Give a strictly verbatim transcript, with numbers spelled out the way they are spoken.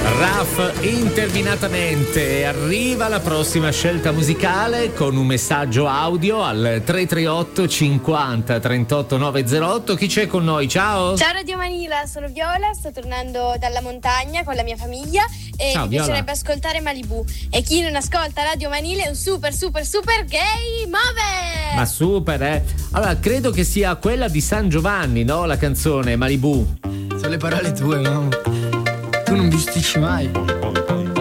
Raf interminatamente. Arriva la prossima scelta musicale con un messaggio audio al tre tre otto cinquanta trentotto novecentotto. Chi c'è con noi? Ciao. Ciao Radio Manila, sono Viola, sto tornando dalla montagna con la mia famiglia e Ciao, mi Viola. piacerebbe ascoltare Malibu. E chi non ascolta Radio Manila è un super super super gay move. Ma super, eh. Allora, credo che sia quella di San Giovanni, no? La canzone Malibu. Sono le parole tue, no? Tu non bisticci mai.